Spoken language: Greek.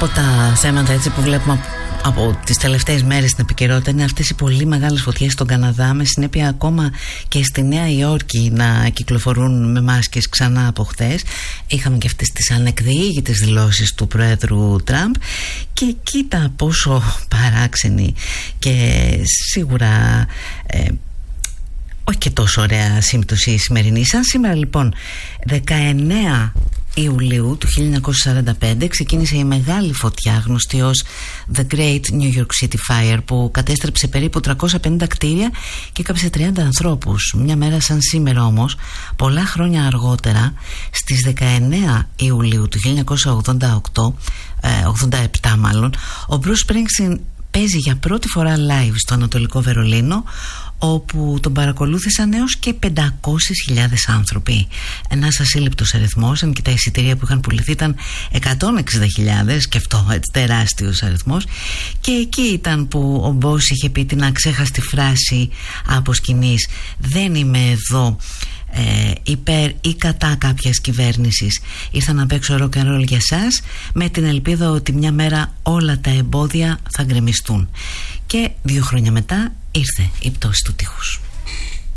από τα θέματα έτσι που βλέπουμε από τις τελευταίες μέρες στην επικαιρότητα είναι αυτές οι πολύ μεγάλες φωτιές στον Καναδά, με συνέπεια ακόμα και στη Νέα Υόρκη να κυκλοφορούν με μάσκες ξανά από χθες. Είχαμε και αυτές τις ανεκδιήγητες δηλώσεις του Προέδρου Τραμπ και κοίτα πόσο παράξενη και σίγουρα όχι και τόσο ωραία σύμπτωση η σημερινή. Σαν σήμερα λοιπόν 19 Ιουλίου του 1945 ξεκίνησε η μεγάλη φωτιά γνωστή ως The Great New York City Fire, που κατέστρεψε περίπου 350 κτίρια και έκαψε 30 ανθρώπους. Μια μέρα σαν σήμερα όμως, πολλά χρόνια αργότερα, στις 19 Ιουλίου του 1987 μάλλον, ο Bruce Springsteen παίζει για πρώτη φορά live στο Ανατολικό Βερολίνο, όπου τον παρακολούθησαν έως και 500.000 άνθρωποι. Ένας ασύλληπτος αριθμός, αν και τα εισιτήρια που είχαν πουληθεί ήταν 160.000, και αυτό έτσι τεράστιος αριθμός. Και εκεί ήταν που ο Μπός είχε πει την αξέχαστη φράση από σκηνής: «Δεν είμαι εδώ υπέρ ή κατά κάποιας κυβέρνησης. Ήρθα να παίξω rock and roll για σας, με την ελπίδα ότι μια μέρα όλα τα εμπόδια θα γκρεμιστούν». Και 2 χρόνια μετά ήρθε η πτώση του τείχους.